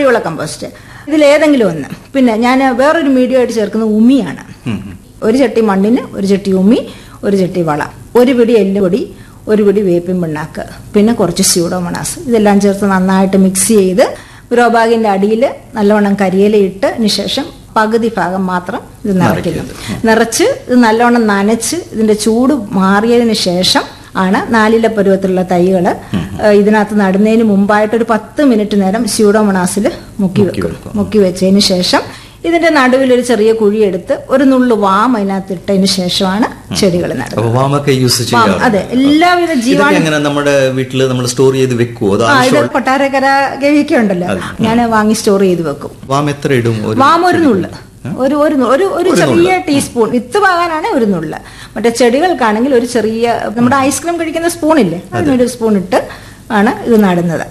കോഴിവള compost, ഇതിലേതെങ്കിലും ഒന്ന്. പിന്നെ ഞാൻ വേറൊരു മീഡിയം ആയിട്ട് ചേർക്കുന്നത് ഉമിയാണ്. ഒരു ചട്ടി മണ്ണിന്, ഒരു ചട്ടി ഉമി, ഒരു ചട്ടി വളം, ഒരു പിടി എല്ലുപൊടി, ഒരു പിടി വേപ്പിൻ പിണ്ണാക്ക്, പിന്നെ കുറച്ച് സ്യൂഡോമോണാസ്. ഇതെല്ലാം ചേർത്ത് നന്നായിട്ട് മിക്സ് ചെയ്ത് ഗ്രോ ബാഗിന്റെ അടിയിൽ നല്ലവണ്ണം കരിയിലയിട്ടതിന് ശേഷം പകുതി ഭാഗം മാത്രം ഇത് നിറയ്ക്കുന്നു. നിറച്ച് ഇത് നല്ലവണ്ണം നനച്ച് ഇതിന്റെ ചൂട് മാറിയതിന് ശേഷം ആണ് 4 ഇല പരുവത്തിലുള്ള തൈകൾ ഇതിനകത്ത് നടുന്നതിന് മുമ്പായിട്ട് ഒരു 10 മിനിറ്റ് നേരം സ്യൂഡോമോണാസിൽ മുക്കി വെച്ചതിന് ശേഷം ഇതിന്റെ നടുവിൽ ഒരു ചെറിയ കുഴിയെടുത്ത് ഒരു നുള്ളു വാം അതിനകത്ത് ഇട്ടതിന് ശേഷമാണ് ചെടികൾ നടുന്നത്. അതെ, എല്ലാവിധ ജീവാണു നമ്മുടെ വീട്ടിൽ നമ്മൾ സ്റ്റോർ ചെയ്ത് വെക്കുമോ? ഇത് കൊട്ടാരക്കര ഗവിയൊക്കെ ഉണ്ടല്ലോ, ഞാൻ വാങ്ങി സ്റ്റോർ ചെയ്ത് വെക്കും. വാം എത്ര ഇടും? വാം ഒരു നുള്ള്, ഒരു ചെറിയ ടീസ്പൂൺ. വിത്ത് പാകാനാണ് ഒരു നുള്ള്. മറ്റേ ചെടികൾക്കാണെങ്കിൽ ഒരു ചെറിയ നമ്മുടെ ഐസ്ക്രീം കഴിക്കുന്ന സ്പൂണില്ലേ, അതിനൊരു സ്പൂൺ ഇട്ട് ആണ് ഇത് നടുന്നത്.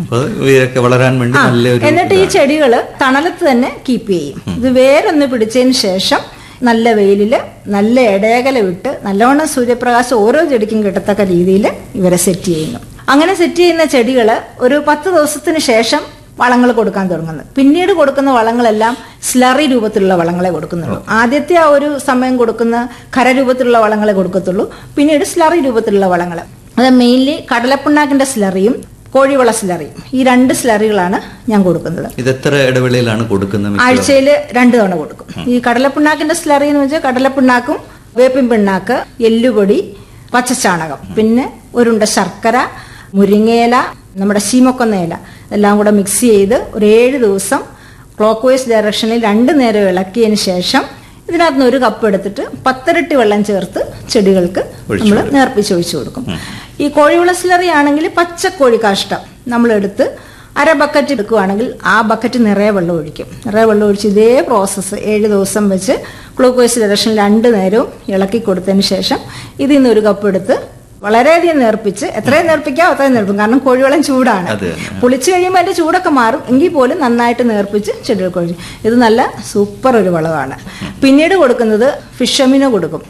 വളരാൻ വേണ്ടി എന്നിട്ട് ഈ ചെടികൾ തണലത്ത് തന്നെ കീപ്പ് ചെയ്യും. ഇത് വേരൊന്ന് പിടിച്ചതിന് ശേഷം നല്ല വെയിലില് നല്ല ഇടയകല വിട്ട് നല്ലവണ്ണം സൂര്യപ്രകാശം ഓരോ ചെടിക്കും കിട്ടത്തക്ക രീതിയിൽ ഇവരെ സെറ്റ് ചെയ്യുന്നു. അങ്ങനെ സെറ്റ് ചെയ്യുന്ന ചെടികൾ ഒരു 10 ദിവസത്തിന് ശേഷം വളങ്ങൾ കൊടുക്കാൻ തുടങ്ങുന്നത്. പിന്നീട് കൊടുക്കുന്ന വളങ്ങളെല്ലാം സ്ലറി രൂപത്തിലുള്ള വളങ്ങളെ കൊടുക്കുന്നുള്ളൂ. ആദ്യത്തെ ആ ഒരു സമയം കൊടുക്കുന്ന ഖരരൂപത്തിലുള്ള വളങ്ങളെ കൊടുക്കത്തുള്ളൂ. പിന്നീട് സ്ലറി രൂപത്തിലുള്ള വളങ്ങൾ, അത് മെയിൻലി കടലപ്പിണ്ണാക്കിന്റെ സ്ലറിയും കോഴിവള സ്ലറിയും, ഈ 2 സ്ലറികളാണ് ഞാൻ കൊടുക്കുന്നത്. ഇത് എത്ര ഇടവേളയിലാണ് കൊടുക്കുന്നത്? ആഴ്ചയിൽ 2 തവണ കൊടുക്കും. ഈ കടലപ്പിണ്ണാക്കിന്റെ സ്ലറി എന്ന് വെച്ചാൽ കടലപ്പിണ്ണാക്കും, വേപ്പിൻ പിണ്ണാക്ക്, എല്ലുപൊടി, പച്ചച്ചാണകം, പിന്നെ ഒരുണ്ട ശർക്കര, മുരിങ്ങയില, നമ്മുടെ ശീമക്കൊന്നയില എല്ലാം കൂടെ മിക്സ് ചെയ്ത് ഒരു 7 ദിവസം ക്ലോക്ക് വൈസ് ഡയറക്ഷനിൽ 2 നേരം ഇളക്കിയതിന് ശേഷം ഇതിനകത്ത് നിന്ന് 1 കപ്പ് എടുത്തിട്ട് 10 ഇരട്ടി വെള്ളം ചേർത്ത് ചെടികൾക്ക് നമ്മൾ നേർപ്പിച്ച് ഒഴിച്ചു കൊടുക്കും. ഈ കോഴിവള സ്ലറി ആണെങ്കിൽ പച്ചക്കോഴി കാഷ്ടം നമ്മളെടുത്ത് 1/2 ബക്കറ്റ് എടുക്കുകയാണെങ്കിൽ ആ ബക്കറ്റ് നിറയെ വെള്ളം ഒഴിക്കും. നിറയെ വെള്ളം ഒഴിച്ച് ഇതേ പ്രോസസ്സ് 7 ദിവസം വെച്ച് ഗ്ലൂക്കോസ് ഡയറക്ഷനിൽ 2 നേരവും ഇളക്കി കൊടുത്തതിന് ശേഷം ഇതിൽ നിന്ന് 1 കപ്പ് എടുത്ത് വളരെയധികം നേർപ്പിച്ച്, എത്രയും നേർപ്പിക്കാം അത്രയും നേർപ്പിക്കും. കാരണം കോഴിവളം ചൂടാണ്, പുളിച്ചു കഴിയുമ്പോൾ അതിന്റെ ചൂടൊക്കെ മാറും. എങ്കിൽ പോലും നന്നായിട്ട് നേർപ്പിച്ച് ചെടികൾക്ക് ഒഴിച്ചു. ഇത് നല്ല സൂപ്പർ ഒരു വളമാണ്. പിന്നീട് കൊടുക്കുന്നത് ഫിഷ് അമിനോ കൊടുക്കും.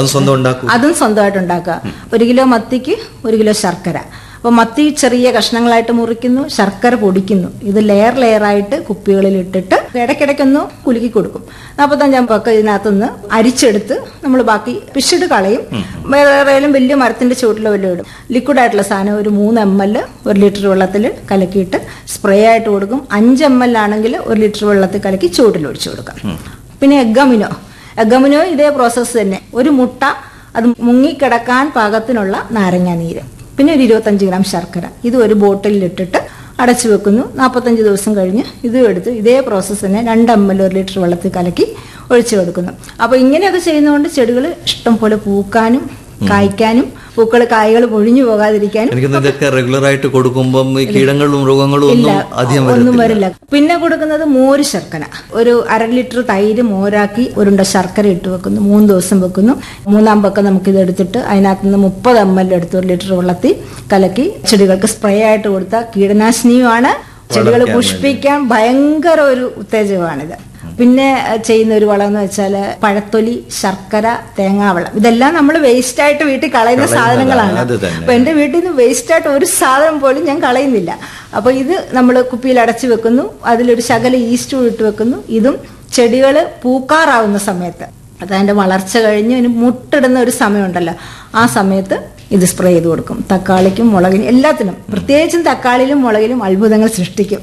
അതും സ്വന്തമായിട്ട് ഉണ്ടാക്കുക. 1 കിലോ മത്തിക്ക് 1 കിലോ ശർക്കര. അപ്പോൾ മത്തി ചെറിയ കഷ്ണങ്ങളായിട്ട് മുറിക്കുന്നു, ശർക്കര പൊടിക്കുന്നു. ഇത് ലെയറായിട്ട് കുപ്പികളിൽ ഇട്ടിട്ട് ഇടയ്ക്കിടയ്ക്കൊന്ന് കുലുക്കി കൊടുക്കും. 45 പക്ക ഇതിനകത്തുനിന്ന് അരിച്ചെടുത്ത് നമ്മൾ ബാക്കി പിശിട് കളയും. വേറെയും വലിയ മരത്തിന്റെ ചുവട്ടിലോ വല്ലതും ഇടും. ലിക്വിഡായിട്ടുള്ള സാധനം ഒരു 3 ml 1 ലിറ്റർ വെള്ളത്തിൽ കലക്കിയിട്ട് സ്പ്രേ ആയിട്ട് കൊടുക്കും. 5 ml ആണെങ്കിൽ 1 ലിറ്റർ വെള്ളത്തിൽ കലക്കി ചുവട്ടിൽ ഒഴിച്ചു കൊടുക്കാം. പിന്നെ എഗ്ഗമിനോ ഇതേ പ്രോസസ്സ് തന്നെ. ഒരു മുട്ട, അത് മുങ്ങിക്കിടക്കാൻ പാകത്തിനുള്ള നാരങ്ങ നീര്, പിന്നെ ഒരു 25 ഗ്രാം ശർക്കര, ഇത് ഒരു ബോട്ടിലിൽ ഇട്ടിട്ട് അടച്ചു വെക്കുന്നു. 45 ദിവസം കഴിഞ്ഞ് ഇതും എടുത്ത് ഇതേ പ്രോസസ്സ് തന്നെ 2 ml 1 ലിറ്റർ വെള്ളത്തിൽ കലക്കി ഒഴിച്ചു കൊടുക്കുന്നു. അപ്പോൾ ഇങ്ങനെയൊക്കെ ചെയ്യുന്നതുകൊണ്ട് ചെടികൾ ഇഷ്ടം പോലെ പൂക്കാനും കായ്ക്കാനും പൂക്കൾ കായ്കൾ പൊഴിഞ്ഞു പോകാതിരിക്കാനും റെഗുലർ ആയിട്ട് കൊടുക്കുമ്പോൾ കീടങ്ങളും മൃഗങ്ങളും ഒന്നും വരില്ല. പിന്നെ കൊടുക്കുന്നത് മോര് ശർക്കര. ഒരു 1/2 ലിറ്റർ തൈര് മോരാക്കി ഒരുണ്ട ശർക്കര ഇട്ട് വെക്കുന്നു. 3 ദിവസം വെക്കുന്നു. 3-ാം പക്കം നമുക്കിത് എടുത്തിട്ട് അതിനകത്ത് നിന്ന് 30 ml എടുത്ത് 1 ലിറ്റർ വെള്ളത്തിൽ കലക്കി ചെടികൾക്ക് സ്പ്രേ ആയിട്ട് കൊടുത്ത കീടനാശിനിയുമാണ്. ചെടികൾ പുഷ്പിക്കാൻ ഭയങ്കര ഒരു ഉത്തേജകമാണിത്. പിന്നെ ചെയ്യുന്ന ഒരു വളം എന്ന് വെച്ചാൽ പഴത്തൊലി, ശർക്കര, തേങ്ങാവെള്ളം. ഇതെല്ലാം നമ്മൾ വേസ്റ്റ് ആയിട്ട് വീട്ടിൽ കളയുന്ന സാധനങ്ങളാണ്. അപ്പൊ എന്റെ വീട്ടിൽ നിന്ന് വേസ്റ്റ് ആയിട്ട് ഒരു സാധനം പോലും ഞാൻ കളയുന്നില്ല. അപ്പൊ ഇത് നമ്മൾ കുപ്പിയിൽ അടച്ചു വെക്കുന്നു. അതിലൊരു ശകല ഈസ്റ്റ് ഇട്ട് വെക്കുന്നു. ഇതും ചെടികൾ പൂക്കാറാവുന്ന സമയത്ത്, അതതിന്റെ വളർച്ച കഴിഞ്ഞ് അതിന് മുട്ടിടുന്ന ഒരു സമയമുണ്ടല്ലോ, ആ സമയത്ത് ഇത് സ്പ്രേ ചെയ്ത് കൊടുക്കും. തക്കാളിക്കും മുളകിനും എല്ലാത്തിനും, പ്രത്യേകിച്ചും തക്കാളിയിലും മുളകിലും അത്ഭുതങ്ങൾ സൃഷ്ടിക്കും.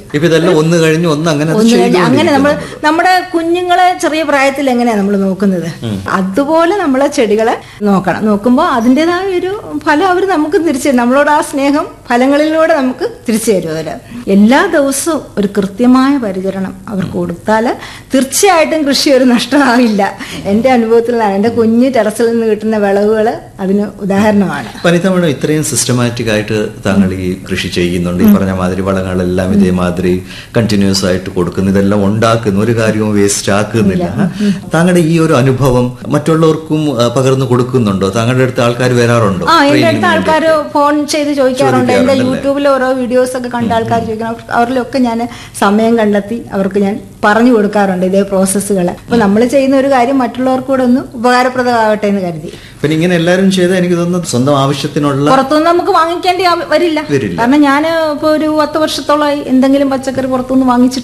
അങ്ങനെ നമ്മൾ നമ്മുടെ കുഞ്ഞുങ്ങളെ ചെറിയ പ്രായത്തിൽ എങ്ങനെയാണ് നമ്മൾ നോക്കുന്നത്, അതുപോലെ നമ്മളെ ചെടികളെ നോക്കണം. നോക്കുമ്പോൾ അതിൻ്റെതായ ഒരു ഫലം അവർ നമുക്ക് തിരിച്ചു തരും. നമ്മളോട് ആ സ്നേഹം ഫലങ്ങളിലൂടെ നമുക്ക് തിരിച്ചു തരും. അവർ എല്ലാ ദിവസവും ഒരു കൃത്യമായ പരിചരണം അവർക്ക് കൊടുത്താൽ തീർച്ചയായിട്ടും കൃഷി ഒരു നഷ്ടമാവില്ല. എന്റെ അനുഭവത്തിലാണ്. എന്റെ കുഞ്ഞ് ടെറസിൽ നിന്ന് കിട്ടുന്ന വിളവുകൾ അതിന് ഉദാഹരണമാണ്. വനിത മേഡം, ഇത്രയും സിസ്റ്റമാറ്റിക് ആയിട്ട് താങ്കൾ ഈ കൃഷി ചെയ്യുന്നുണ്ട്. ഈ പറഞ്ഞ മാതിരി വളങ്ങളെല്ലാം ഇതേമാതിരി കണ്ടിന്യൂസ് ആയിട്ട് കൊടുക്കുന്നു, ഇതെല്ലാം ഉണ്ടാക്കുന്നു, ഒരു കാര്യവും വേസ്റ്റ് ആക്കുന്നില്ല. താങ്കളുടെ ഈ ഒരു അനുഭവം മറ്റുള്ളവർക്കും പകർന്നു കൊടുക്കുന്നുണ്ടോ? താങ്കളുടെ അടുത്ത് ആൾക്കാർ വരാറുണ്ടോ? എന്റെ അടുത്ത് ആൾക്കാർ ഫോൺ ചെയ്ത് ചോദിക്കാറുണ്ട്. എന്റെ യൂട്യൂബിൽ ഓരോ വീഡിയോസ് ഒക്കെ കണ്ട ആൾക്കാർ ചോദിക്കണം. അവരിലൊക്കെ ഞാൻ സമയം കണ്ടെത്തി അവർക്ക് ഞാൻ പറഞ്ഞു കൊടുക്കാറുണ്ട് ഇതേ പ്രോസസ്സുകൾ. അപ്പൊ നമ്മൾ ചെയ്യുന്ന ഒരു കാര്യം മറ്റുള്ളവർക്ക് കൂടെ ഒന്ന് ഉപകാരപ്രദമാവട്ടെ എന്ന് കരുതി. പിന്നെ ഇങ്ങനെ എല്ലാവരും ചെയ്താൽ എനിക്ക് തോന്നുന്നു സ്വന്തം ആവശ്യത്തിനുള്ള പുറത്തുനിന്ന് നമുക്ക് വാങ്ങിക്കേണ്ടി വരില്ല. കാരണം ഞാൻ ഇപ്പൊ ഒരു 10 വർഷത്തോളമായി എന്തെങ്കിലും പച്ചക്കറി പുറത്തുനിന്ന് വാങ്ങിച്ചിട്ട്